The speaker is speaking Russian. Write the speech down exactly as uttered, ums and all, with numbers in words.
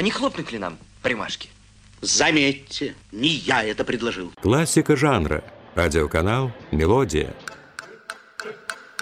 не хлопнуть ли нам по рюмашке? Заметьте, не я это предложил. Классика жанра. Радиоканал «Мелодия».